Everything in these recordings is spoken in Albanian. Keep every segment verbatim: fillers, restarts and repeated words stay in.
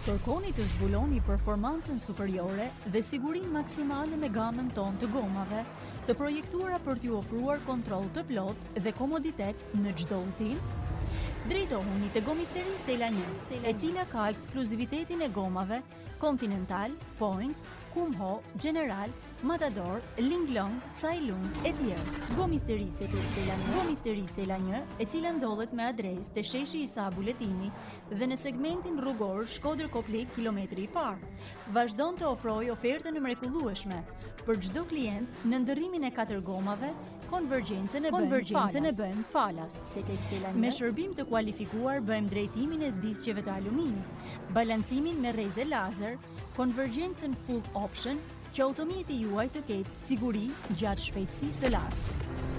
Kërkoni të zbuloni performancën superiore dhe sigurinë maksimale me gamën tonë të gomave, të projektuara për t'ju ofruar kontroll të plotë dhe komoditet në çdo udhtim. Drejtohuni te Gomisteri Sela një, e cila ka ekskluzivitetin e gomave Continental, Points, Kumho, General, Matador, Linglong, Sailung e tjerë. Gomisteri Sela një, Gomisteri Sela një, e cila ndodhet me adresë te sheshi Isa Buletini dhe në segmentin rrugor Shkodër Koplik kilometri i parë, vazhdon të ofrojë ofertën e mrekullueshme për çdo klient në ndërrimin e katër gomave. Konvergjencën e bëjmë bën falas. Me shërbim të kualifikuar bëjmë drejtimin e disqeve të aluminit, balancimin me rreze lazer, konvergjencën full option, që automjeti juaj të ketë siguri gjatë shpejtësisë së lartë.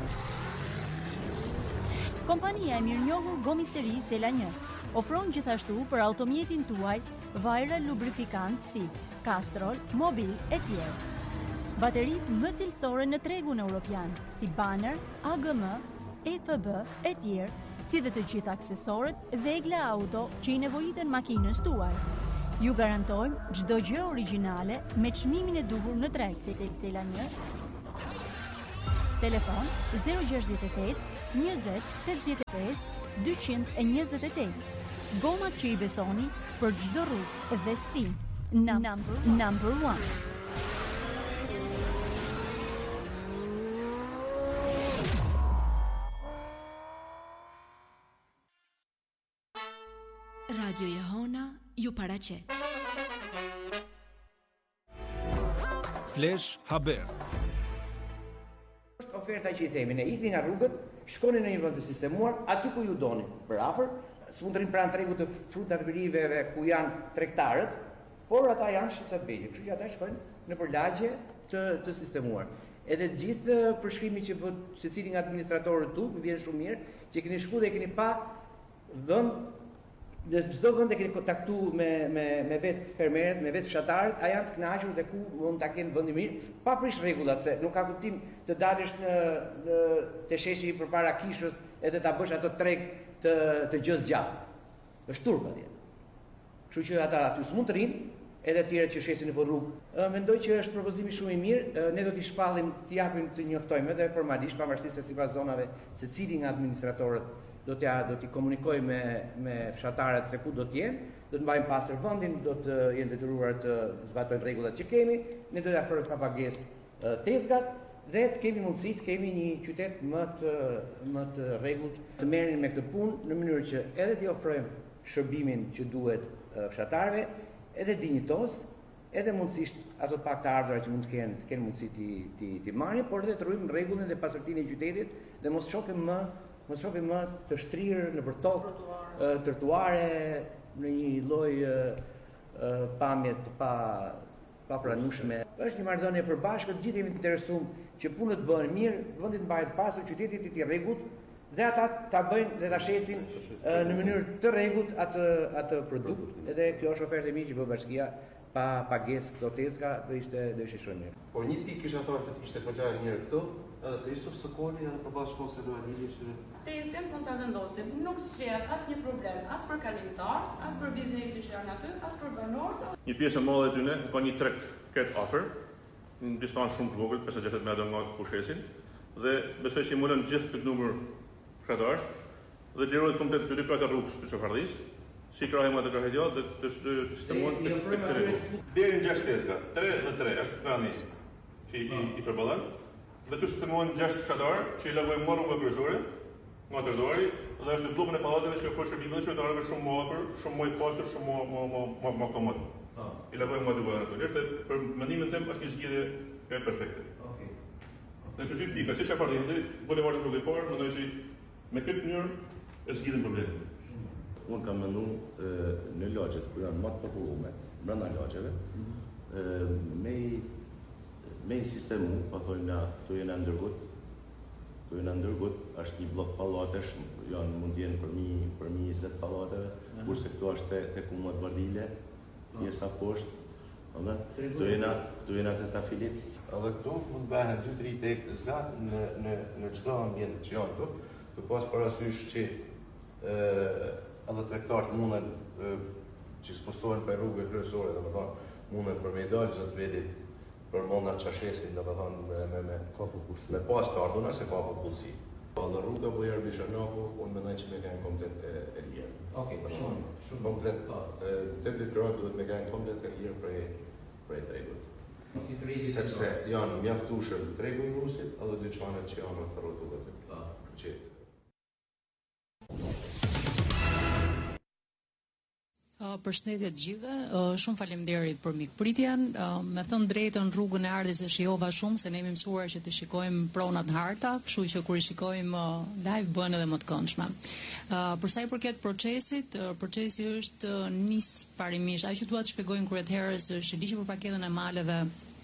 Kompania e mirënjohur Gomisteri Sela një ofron gjithashtu për automjetin tuaj vajra lubrifikant si Castrol, Mobil e tjerë. Baterit më cilësore në tregun europian, si Banner, A G M, E F B e tjerë, si dhe të gjitha aksesorët dhe egla auto që i nevojiten makinës tuaj. Ju garantojmë çdo gjë origjinale me çmimin e duhur në treg. Sela një. Telefon zero gjashtëdhjetë e tetë, njëzet, tetëdhjetë e pesë, dyqind e njëzet e tetë. Gomat që i besoni për çdo rrugë dhe stil. Number, number one. Radio Jehona ju paraqet. Flash Haber. Është oferta që i themi, ne ikni nga rrugët, shkoni në një vend të sistemuar, aty ku ju doni, për afër, s'mund të rrin pranë tregut të frutarveriveve ku janë tregtarët, por ata janë shqetësat begje, kështu që ata shkojnë në përlagje të të sistemuar. Edhe gjithë përshkrimi që bën secili nga administratorët tu, vjen shumë mirë, që keni shku dhe keni pa vend. Në çdo vend e keni kontaktuar me me me vet fermerët, me vet fshatarët, a janë të kënaqur dhe ku mund ta kenë vendin mirë, pa prish rregullat, se nuk ka kuptim të dalësh në në te sheshi përpara kishës edhe ta bësh ato treg të të gjës gjatë. Është turp atje. Kështu që ata aty s'mund të rinë, edhe të tjerët që shesin nëpër rrugë. Mendoj që është propozimi shumë i mirë, ne do t'i shpallim, t'i japim të njoftojmë edhe formalisht, pavarësisht se sipas zonave, secili nga administratorët do t'ja do t'i komunikoj me me fshatarët se ku do të jenë, do të mbajmë pasër vendin, do të jenë detyruar të zbatojnë rregullat që kemi, ne do t'i afrojmë pa pagesë tezgat dhe të kemi mundësi të kemi një qytet më të më të rregullt, të merren me këtë punë në mënyrë që edhe t'i ofrojmë shërbimin që duhet fshatarëve, edhe dinjitos, edhe mundësisht ato pak të ardhura që mund të kenë, të kenë mundësi ti ti ti marrin, por edhe të rrujmë rregullin dhe pasërtinë e qytetit dhe mos shohim më mos shohim më të shtrirë në për tokë, trotuare në një lloj pamje të pa pa pranueshme. Është një marrëdhënie e përbashkët, gjithë jemi të interesuar që punët bëhen mirë, vendi të mbahet pasur, qyteti të jetë i rregullt dhe ata ta bëjnë dhe ta shesin në mënyrë të rregullt atë atë produkt. Edhe kjo është ofertë e mirë që bën bashkia pa pagesë këto tezga, do ishte do ishte shumë mirë. Por një pikë kisha thënë të ishte goxha e mirë këtu, edhe të ishte Sokoli edhe përballë shkollës së Luanilit që tezën mund ta vendosim, nuk s'gjet asnjë problem, as për kalimtar, as për biznesin që janë aty, as për banorët. Një pjesë e madhe e tyre ka një treg këtë afër, në distancë shumë të vogël, pesëdhjetë gjashtëdhjetë metra nga pushesin, dhe besoj që i mulën gjithë këtë numër fshatarësh dhe lirohet komplet dy krahë rrugës të Çofardhisë. Si krahë më të krahë djallë dhe të sistemuar të këtë deri në gjashtë tezga, tre dhe tre është pranis që i, i përballon. Dhe të sistemuar gjashtë fshatarë që i largojnë më rrugë kryesore nga trotuari dhe është në bllokun e pallateve që ofron shërbime të qytetarëve shumë më afër, shumë më i pastër, shumë më më më më komod. I largojnë më dy vende. Është për mendimin tim është një zgjidhje e perfekte. Okej. Në të gjithë dika, si çfarë thonë, bulevardi rrugë i parë, mendoj se me këtë mënyrë e zgjidhim problemin. Unë kam menduar në lagjet ku janë më të populluara, brenda lagjeve, me me një sistem, po thonë na këtu janë ndërgut, këtu janë ndërgut, është një blok pallatesh, janë mund të jenë për mi për mi njëzet pallateve, kurse këtu është te te Kumët Vardile, pjesa poshtë, ëndër, këtu janë këtu janë te Tafilit. Edhe këtu mund bëhen dy tri tek zgat në në në çdo ambient që janë këtu, të pas parasysh që ë edhe tregtarët mundën që spostohen për rrugë kryesore, dhe më thonë, mundën për me i dalë gjatë vedit për monda qashesin, dhe më thonë, me, me, me, me pas të ardhuna se ka popullsi. Dhe rruga po jërë Bishanaku, unë mendoj që me kanë komplet e, e lirë. Okej, për shumë, shumë komplet. Te detyrat duhet me kanë komplet e lirë prej prej tregut. Si turisti sepse janë mjaftueshëm tregu i rusit edhe dyqanet që janë në ferrotullët e qetë. Uh, Përshëndetje të gjithëve, uh, shumë faleminderit për mikpritjen. Uh, me thënë drejtën, rrugën e ardhes e shijova shumë se ne jemi mësuar që të shikojmë pronat harta, kështu që kur i shikojmë uh, live bën edhe më të këndshme. Uh, për sa i përket procesit, uh, procesi është uh, nis parimisht. Ajo që dua të shpjegoj kryet herës është ligji për paketën e maleve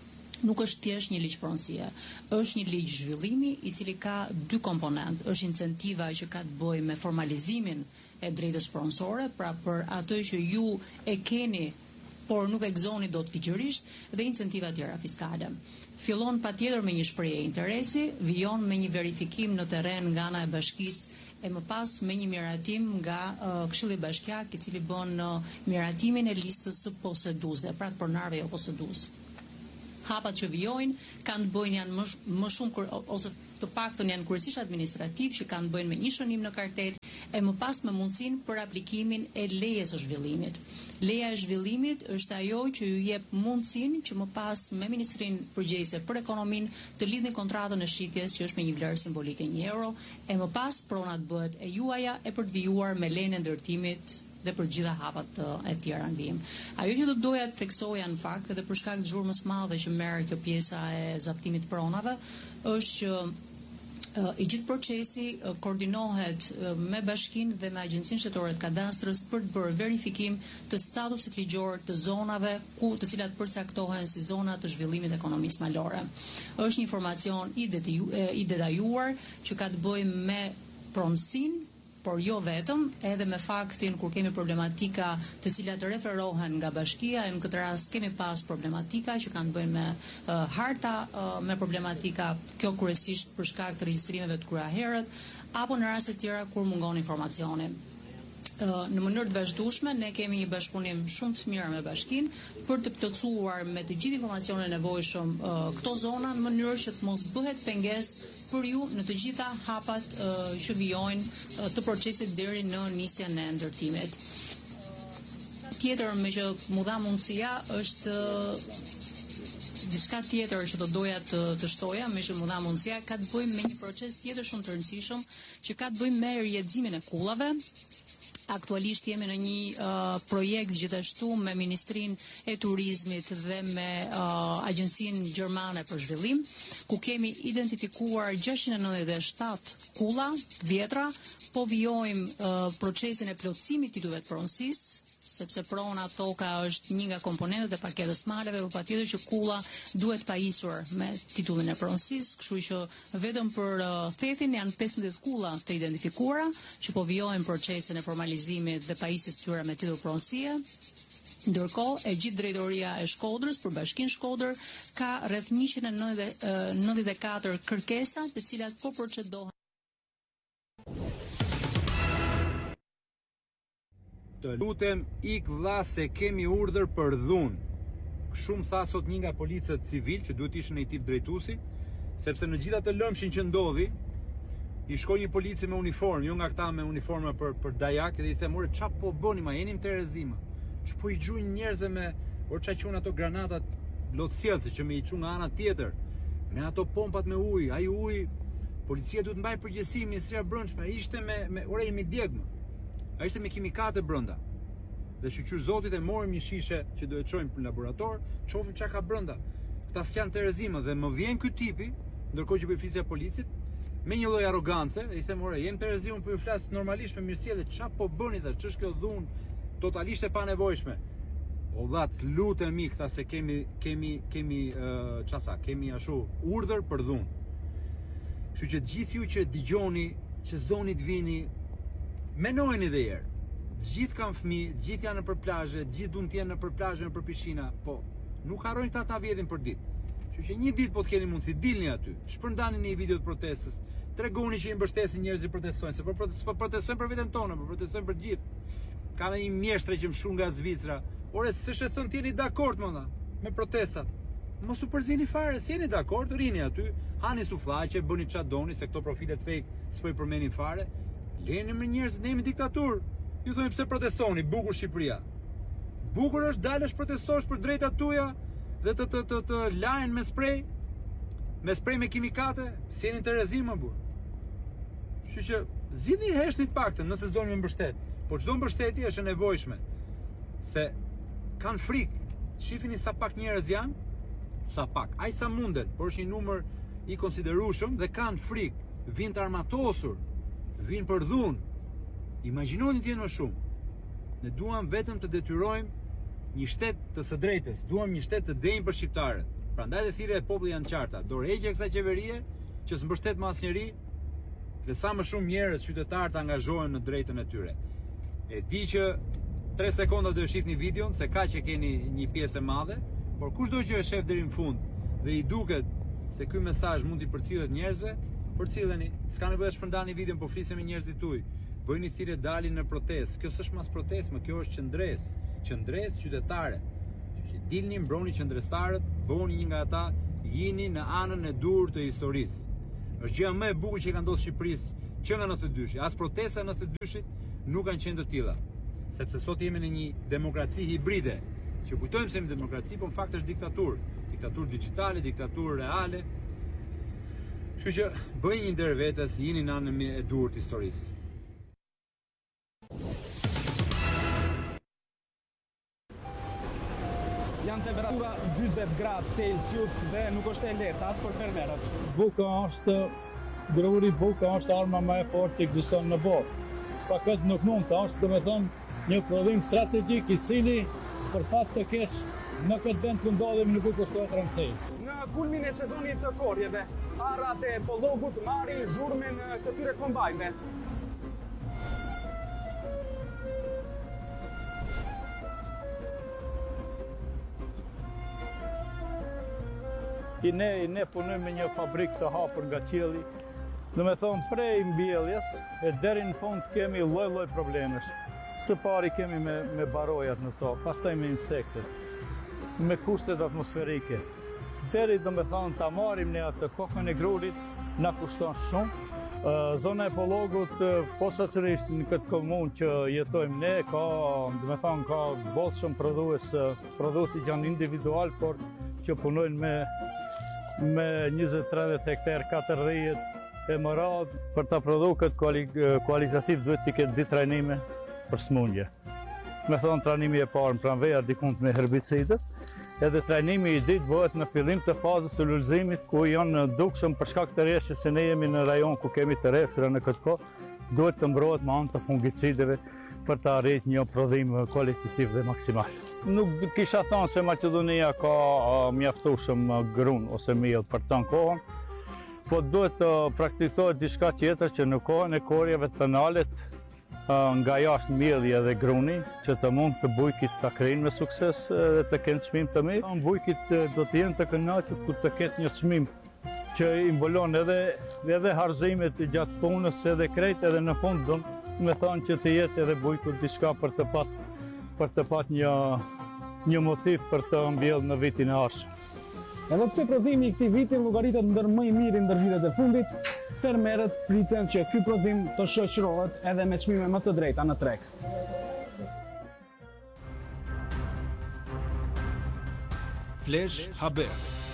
nuk është thjesht një ligj pronësie, është një ligj zhvillimi i cili ka dy komponent. Është incentiva që ka të bëjë me formalizimin e drejtës pronësore, pra për atë që ju e keni, por nuk e gëzoni dot ligjërisht, dhe incentiva tjera fiskale. Fillon patjetër me një shprehje interesi, vijon me një verifikim në terren nga ana e bashkisë e më pas me një miratim nga uh, Këshilli Bashkiak, i cili bën uh, miratimin e listës së poseduesve, pra të pronarëve jo posedues. Hapat që vijojnë kanë të bëjnë janë më, më shumë ose të paktën janë kryesisht administrativ që kanë të bëjnë me një shënim në kartel e më pas me mundësinë për aplikimin e lejes së zhvillimit. Leja e zhvillimit është ajo që ju jep mundësinë që më pas me Ministrinë Përgjegjëse për Ekonominë të lidhni kontratën e shitjes që është me një vlerë simbolike një euro e më pas prona të bëhet e juaja e për të vijuar me lejen e ndërtimit dhe për gjitha hapat e tjera në vijim. Ajo që do doja të theksoja në fakt edhe për shkak të zhurmës madhe që merr kjo pjesa e zaptimit pronave është që uh, i gjithë procesi uh, koordinohet uh, me Bashkinë dhe me Agjencinë Shtetore të Kadastrës për të bërë verifikim të statusit ligjor të zonave ku të cilat përcaktohen si zona të zhvillimit të ekonomisë malore. Është një informacion i, detaju, i detajuar që ka të bëjë me pronësinë, por jo vetëm, edhe me faktin kur kemi problematika të cilat referohen nga bashkia, e në këtë rast kemi pas problematika që kanë të bëjnë me uh, harta, uh, me problematika kjo kryesisht për shkak të regjistrimeve të kryeherët, apo në raste të tjera kur mungon informacioni. Uh, në mënyrë të vazhdueshme ne kemi një bashkëpunim shumë të mirë me bashkinë për të plotësuar me të gjithë informacionet e nevojshëm uh, këto zona në mënyrë që të mos bëhet pengesë për ju në të gjitha hapat uh, që vijojnë uh, të procesit deri në nisjen e ndërtimit. Tjetër me që mu dha mundësia është uh, diçka tjetër që do doja të, të shtoja, me që mu dha mundësia, ka të bëjmë me një proces tjetër shumë të rëndësishëm që ka të bëjmë me rrjedhimin e kullave. Aktualisht jemi në një uh, projekt gjithashtu me Ministrinë e Turizmit dhe me uh, Agjencinë Gjermane për Zhvillim, ku kemi identifikuar gjashtëqind e nëntëdhjetë e shtatë kulla vjetra, po vijojmë uh, procesin e plotësimit të titujve të pronësisë, sepse prona toka është një nga komponentët e paketës maleve, por patjetër që kulla duhet pajisur me titullin e pronësisë, kështu që vetëm për uh, thethin janë pesëmbëdhjetë kulla të identifikuara, që po vijojnë procesin e formalizimit dhe pajisjes tyre me titull pronësie. Ndërkohë, e gjithë drejtoria e Shkodrës për Bashkinë Shkodër ka rreth njëqind e nëntëdhjetë e katër kërkesa, të cilat po procedohen. Të lutem ik vlla se kemi urdhër për dhunë. Shumë tha sot një nga policët civil që duhet ishte në një tip drejtuesi, sepse në gjitha të lëmshin që ndodhi, i shkoi një polici me uniformë, jo nga këta me uniforma për për dajak, dhe i them, "Ore, çfarë po bëni, ma jeni në Terezim? Ç'po i gjujnë njerëzve me, or ç'a quhen ato granatat lotësjellse që me i çun nga ana tjetër, me ato pompat me ujë, ai ujë, policia duhet mbaj përgjegjësi, Ministria e Brendshme, ai ishte me me ore jemi djegmë. Ai ishte me kimikate brenda. Dhe shqyr zotit e morim një shishe që do e çojmë në laborator, çofim çka ka brenda. Këta s'janë Terezim dhe më vjen ky tipi, ndërkohë që po i flisja policit, me një lloj arrogance, i them, "Ore, jem Terezim, po ju flas normalisht me mirësjellje, ç'a po bëni tash? Ç'është kjo dhunë totalisht e panevojshme?" O vllat, lutemi këta se kemi kemi kemi uh, ç'a tha, kemi ashtu urdhër për dhunë. Kështu që gjithë ju që dëgjoni, që s'doni të vini, menojni dhe herë. Gjithë kanë fëmijë, gjithë janë nëpër plazhe, gjithë duan të jenë nëpër plazhe, nëpër pishina, po nuk harrojnë ta ta vjedhin për ditë. Kështu që një ditë po të keni mundësi, dilni aty, shpërndani një video të protestës, tregoni që i mbështesin njerëzit që protestojnë, se po protestojnë për veten tonë, po protestojnë për gjithë. Ka dhe një mjeshtre që më shun nga Zvicra. Ore, s'është e thënë t'jeni dakord, më dha, me protestat. Mos u përzini fare, s'jeni dakord, rini aty, hani sufllaqe, bëni çfarë doni, se këto profilet fake s'po i përmenin fare. Leni me njerëz, ne jemi diktaturë. Ju thonë pse protestoni, bukur Shqipëria. Bukur është dalësh protestosh për drejtat tuaja dhe të të të, të lajnë me sprej, me sprej me kimikate, si jeni të rezim më burr. Kështu që zgjidhni heshni të paktën nëse s'doni me mbështet. Po çdo mbështetje është e nevojshme. Se kanë frikë. Shifini sa pak njerëz janë, sa pak, aq sa mundet, por është një numër i konsiderueshëm dhe kanë frikë. Vinë të armatosur, vinë për dhunë. Imagjinoni të jenë më shumë. Ne duam vetëm të detyrojmë një shtet të së drejtës, duam një shtet të denjë për shqiptarët. Prandaj dhe thirrja e popullit janë qarta. Dorëheqja e kësaj qeverie që s'mbështet më asnjëri dhe sa më shumë njerëz qytetarë të angazhohen në drejtën e tyre. E di që tre sekonda do e shihni videon se ka që keni një pjesë e madhe, por kushdo që e shef deri në fund dhe i duket se ky mesazh mund t'i përcillet njerëzve, përcilleni. S'ka nevojë të shpërndani videon, po flisem me njerëzit tuaj. Bëjni thirrje dalin në protestë. Kjo s'është mas protestë, më kjo është qendresë, qendresë qytetare. Që dilni, mbroni qendrestarët, bëni një nga ata, jini në anën e dur të historisë. Është gjëja më e bukur që ka ndodhur Shqipërisë që nga nëntëdhjetë dyshi. As protesta në nëntëdhjetë dyshit nuk kanë qenë të tilla. Sepse sot jemi në një demokraci hibride, që kujtojmë se jemi demokraci, por në fakt është diktaturë. Diktaturë digjitale, diktaturë reale. Kështu që bëjnë një ndër vetes, jini në anën e dur të historisë. Janë temperatura dyzet gradë Celsius dhe nuk është e lehtë as për fermerët. Buka është, gruri buka është arma më e fortë që ekziston në botë. Pa këtë nuk mund të është, domethënë, një prodhim strategjik i cili për fat të kesh në këtë vend ku ndodhemi nuk kushtohet rëndësi. Në kulmin e sezonit të korjeve, arrat e pollogut marrin zhurmin këtyre kombajnëve. I ne, i ne punojmë me një fabrik të hapur nga qielli. Do me thonë prej mbjelljes e deri në fund kemi lloj-lloj problemesh. Së pari kemi me, me barojat në to, pastaj me insektet, me kushtet atmosferike. Deri do me thonë ta marrim ne atë kokën e grurit, na kushton shumë. Zona e Pollogut, posaçërisht në këtë komunë që jetojmë ne, ka, do me thonë, ka bollë shumë prodhues, prodhuesi janë individual, por që punojnë me me njëzet tridhjetë hektar, katërdhjetë e më radhë, për ta prodhuar këtë kuali, kualitativ duhet të ketë dy trajnime për smundje. Me thonë trajnimi e parë në pranvera dikund me herbicidet, edhe trajnimi i dytë bëhet në fillim të fazës së ulëzimit ku janë dukshëm për shkak të rreshjes se ne jemi në rajon ku kemi të rreshura në këtë kohë, duhet të mbrohet me anë të fungicideve për të arritur një prodhim kualitativ dhe maksimal. Nuk kisha thënë se Maqedonia ka uh, mjaftueshëm uh, grunë ose miell për të kohën, po duhet të uh, praktikohet diçka tjetër që në kohën e korjeve të nalet uh, nga jashtë mielli dhe gruni, që të mund të bujkit të krijnë me sukses dhe të kenë çmim të mirë. Bujkit uh, do të jenë të kënaqur ku të ketë një çmim që i mbulon edhe edhe harximet gjatë punës edhe krejt edhe në fund do me thonë që të jetë edhe bujkur diçka për të pat për të pat një një motiv për të mbjellë në vitin e ardhshëm. Edhe pse prodhimi i këtij viti llogaritet ndër më i miri ndër vitet e fundit, fermerët priten që ky prodhim të shoqërohet edhe me çmime më të drejta në treg. Flash Haber.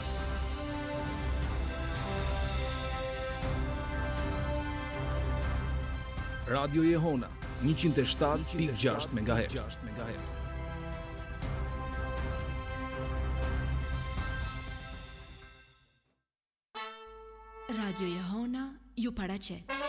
Radio Jehona njëqind e shtatë pikë gjashtë megahertz. Radio Jehona ju paraqet.